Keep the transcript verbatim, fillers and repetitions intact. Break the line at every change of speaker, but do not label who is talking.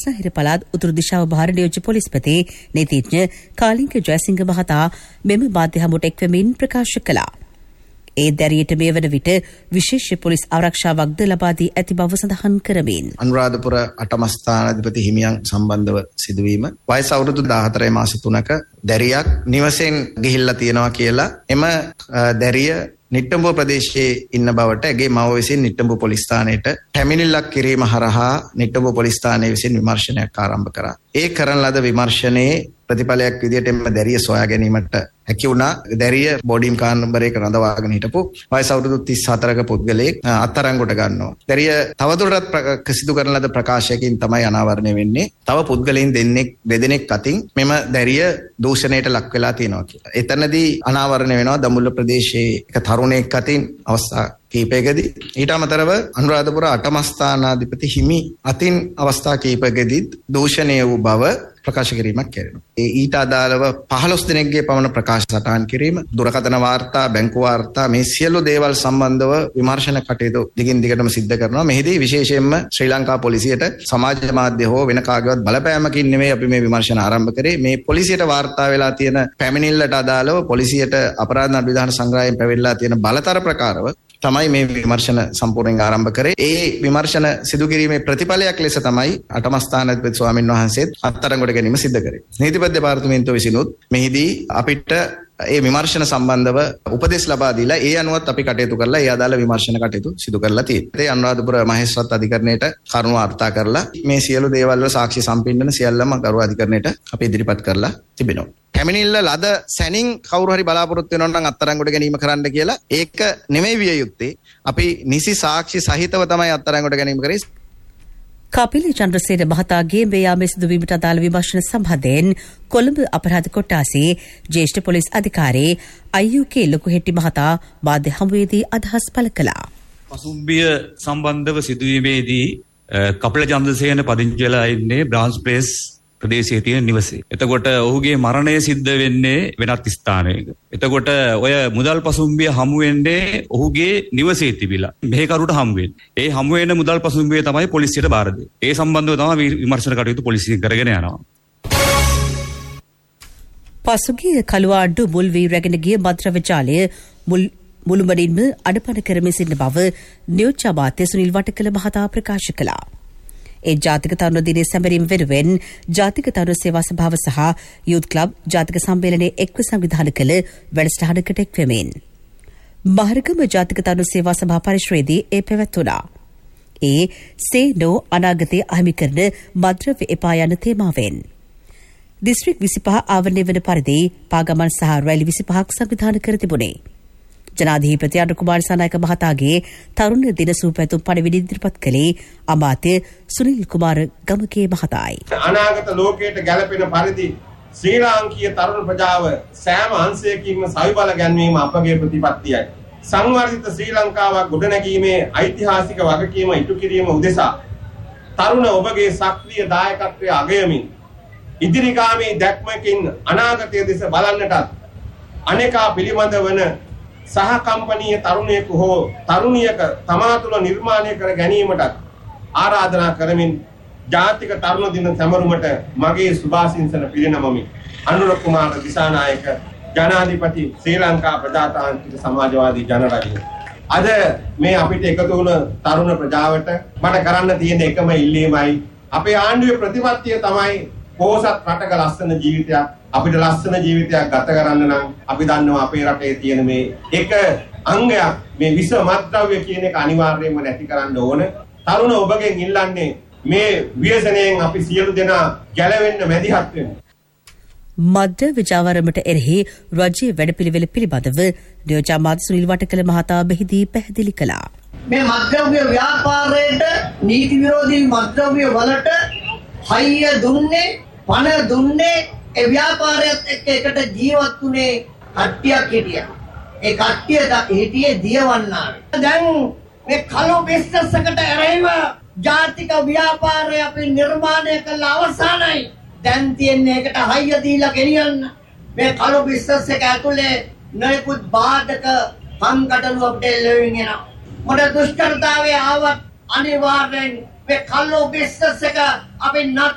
බස්නාහිර පළාත් උතුරු දිශාව භාර නියෝජ්‍ය පොලිස්පති නීතිඥ කාලිංග ජයසිංහ මහතා මෙම මාධ්‍ය හමුවට එක්වමින් ප්‍රකාශ කළා. ඒ දැරියට මේ වන විට විශේෂ පොලිස් ආරක්ෂාවක්ද ලබා දී ඇති බව සඳහන් කරමින්
අනුරාධපුර අටමස්ථානාධිපති හිමියන් සම්බන්ධව සිදුවීම වයස අවුරුදු දාහතරයි මාස තුනක දැරියක් නිවසෙන් ගිහිල්ලා තියෙනවා කියලා එම දැරිය නිට්ටඹුව ප්‍රදේශයේ ඉන්න බවට ඇගේ මව විසින් නිට්ටඹුව පොලිස් ස්ථානයට පැමිණිල්ලක් කිරීම හරහා නිට්ටඹුව පොලිස් ස්ථානයේ විසින් විමර්ශනයක් ආරම්භ කරා. ඒ කරන ලද විමර්ශනයේ ප්‍රතිඵලයක් විදිහට එම දැරිය සොයා ගැනීමට හැකි වුණා. දැරිය බෝඩිම් කාර් නම්බරයක රඳවාගෙන හිටපු වයස අවුරුදු තිස් හතරක පුද්ගලයෙක් අත්අඩංගුවට ගන්නවා. දැරිය තවදුරටත් සිදු කරන ලද ප්‍රකාශයකින් තමයි අනාවරණය වෙන්නේ. තව පුද්ගලයන් දෙන්නෙක් දෙදෙනෙක් අතින් මෙම දැරිය දූෂණයට ලක් වෙලා තියෙනවා කියලා. එතනදී අනාවරණය වෙනවා දඹුල්ල ප්‍රදේශයේ එක තරුණයෙක් අතින් අවස්ථා කීපයකදී. ඊට අමතරව අනුරාධපුර අටමස්ථානාධිපති හිමි අතින් අවස්ථා කීපයකදී දූෂණය වූ බව ප්‍රකාශ කිරීමක් කෙරෙනවා. ඒ ඊට අදාළව පහළොස් දිනකගේ පමණ ප්‍රකාශ සටහන් කිරීම, දුරකථන වාර්තා, බැංකු වාර්තා මේ සියලු දේවල් සම්බන්ධව විමර්ශන කටයුතු දිගින් දිගටම සිද්ධ කරනවා. මෙහිදී විශේෂයෙන්ම ශ්‍රී ලංකා පොලිසියට සමාජ මාධ්‍ය හෝ වෙන කාගේවත් බලපෑමකින් නෙමෙයි අපි මේ විමර්ශන ආරම්භ කරේ. මේ පොලිසියට වාර්තා වෙලා තියෙන පැමිණිල්ලට අදාළව පොලිසියට අපරාධ නඩු සංග්‍රහයෙන් පැවරලා තියෙන බලතර ප්‍රකාරව තමයි මේ විමර්ශන සම්පූර්ණයෙන් ආරම්භ කරේ. ඒ විමර්ශන සිදු කිරීමේ ප්‍රතිඵලයක් ලෙස තමයි අටමස්ථානාධිපති ස්වාමීන් වහන්සේත් අත්අඩංගුවට ගැනීම සිදු කරේ. නීතිපති දෙපාර්තමේන්තුව විසිනුත් මෙහිදී අපිට ඒ විමර්ශන සම්බන්ධව උපදෙස් ලබා දීලා ඒ අනුවත් අපි කටයුතු කරලා ඒ අදාළ විමර්ශන කටයුතු සිදු කරලා තියෙනවා. ඒ අනුරාධපුර මහේස්ත්‍රාත් අධිකරණයට කරුණු වාර්තා කරලා මේ සියලු දේවල් වල සාක්ෂි සම්පින්දන සියල්ලම ගරු අධිකරණයට අපි ඉදිරිපත් කරලා තිබෙනවා. පැමිණිල්ල ලද සැනින් කවුරු හරි බලාපොරොත්තු වෙනවා නම් අත්අඩංගුවට ගැනීම කරන්න කියලා ඒක නෙමෙයි විය යුත්තේ. අපි නිසි සාක්ෂි සහිතව තමයි අත්අඩංගුවට ගැනීම කරේ.
කපිල චන්ද්‍රසේන මහතාගේ මේ යාමේ සිදුවීමට අදාළ විමර්ශන සම්බන්ධයෙන් කොළඹ අපරාධ කොට්ටාසේ ජ්‍යෙෂ්ඨ පොලිස් අධිකාරී අයියුකේ ලොකුහෙට්ටි මහතා මාධ්‍ය හමුවේදී අදහස් පළ කළා.
පසුම්බිය සම්බන්ධව සිදුවීමේදී කපිල චන්ද්‍රසේන පදිංචි වෙලා ඉන්නේ බ්‍රාන්ස් ප්ලේස් ප්‍රදේශයේ තියෙන නිවසේ. එතකොට ඔහුගේ මරණය සිද්ධ වෙන්නේ වෙනත් ස්ථානයක. එතකොට ඔය මුදල් පසුම්බිය හමු වෙන්නේ ඔහුගේ නිවසේ තිබිලා. මෙහෙකරුට හමු වෙන්නේ. ඒ හමු වෙන මුදල් පසුම්බිය තමයි පොලිසියට බාර දෙන්නේ. ඒ සම්බන්ධව තමයි විමර්ශන කටයුතු පොලිසිය කරගෙන යනවා.
පසුගිය කළුආඩු මුල් වී රැගෙන ගිය මද්‍රව්‍ය ජාලය මුල් මුළුමනින්ම අඩපණ කරමින් සිටින බව නියෝජ්‍ය අමාත්‍ය සුනිල් වටකල මහතා ප්‍රකාශ කළා. ඒ ජාතික තරුණ දිනයේ සැමරීම වෙනුවෙන් ජාතික තරුණ සේවා සභාව සහ යූත් ක්ලබ් ජාතික සම්මේලනයේ එක්ව සංවිධානය කළ වැඩසටහනකට එක්වෙමින් මහරගම ජාතික තරුණ සේවා සභා පරිශ්‍රයේදී ඒ පැවැත්වුණා. ඒ සේනෝ අනාගතයේ අහිමි කරන මද්‍රව්‍ය එපා යන තේමාවෙන් දිස්ත්‍රික් විසිපහ ආවරණය වන පරිදි පාගමන් සහ රැලි විසිපහක් සංවිධානය කර තිබුණේ. ජනාධිපති අනුර කුමාර සනායක මහතාගේ තරුණ දින සූපැතුම් පණිවිඩ ඉදිරිපත් කළේ අමාත්‍ය සුනිල් කුමාර ගමකේ මහතායි.
අනාගත ලෝකයට ගැලපෙන පරිදි ශ්‍රී ලාංකීය තරුණ ප්‍රජාව සෑම අංශයකින්ම සවිබල ගැන්වීම අපගේ ප්‍රතිපත්තියයි. සංවර්ධිත ශ්‍රී ලංකාවක් ගොඩනැගීමේ ඓතිහාසික වගකීම ඉටු කිරීම උදෙසා තරුණ ඔබගේ සක්‍රීය දායකත්වයේ අගයමින් ඉදිරිගාමී දැක්මකින් අනාගතය දෙස බලන්නටත් අනේකා පිළිබඳ වන සහකම්පනීය තරුණයෙකු හෝ තරුණියක තමා තුළ නිර්මාණය කර ගැනීමට ආරාධනා කරමින් ජාතික තරුණ දින සැමරුමට මගේ සුභාසිංසන පිරිනමමි. අනුර කුමාර දිසානායක ජනාධිපති ශ්‍රී ලංකා ප්‍රජාතාන්ත්‍රික සමාජවාදී ජනරජය. අද මේ අපිට එකතු වුණ තරුණ ප්‍රජාවට මට කරන්න තියෙන එකම ඉල්ලීමයි අපේ ආණ්ඩුවේ ප්‍රතිපත්තිය තමයි පොහොසත් රටක ලස්සන ජීවිතයක් අපිට ලස්සන ජීවිතයක් ගත කරන්න නම් අපි දන්නවා අපේ රටේ තියෙන මේ එක අංගයක් මේ විස මත්ද්‍රව්‍ය කියන එක අනිවාර්යයෙන්ම නැති කරන්න ඕන. තරුණ ඔබගෙන් ඉල්ලන්නේ මේ ව්‍යසනයෙන් අපි සියලු දෙනා ගැලවෙන්න මැදිහත් වෙමු.
මද්ද්‍රව්‍ය විජාවරමට එරෙහි රජයේ වැඩපිළිවෙල පිළිබඳව නියෝජ්‍ය අමාත්‍ය සුනිල් වටකල මහතා මෙහිදී පැහැදිලි කළා.
මේ මද්ද්‍රව්‍ය ව්‍යාපාරයට නීති විරෝධී මද්ද්‍රව්‍ය වලට හයිය දුන්නේ පණ දුන්නේ ඒ ව්‍යාපාරයත් එක්ක එකට ජීවත් වුණේ කට්ටියක් හිටියා. ඒ කට්ටිය හිටියේ දියවන්නානේ. දැන් මේ කලෝ බිස්නස් එකට එරෙහිව ජාතික ව්‍යාපාරය අපි නිර්මාණය කළ අවසానයි. දැන් තියන්නේ ඒකට හයිය දීලා ගෙනියන්න. මේ කලෝ බිස්නස් එක ඇතුලේ නොයෙකුත් බාධක සංකටලු අපිට ලැබෙමින් එනවා. මොන දුෂ්කරතාවය ආවත් අනිවාර්යෙන් මේ කල්ලෝ බිස්නස් එක අපි නතර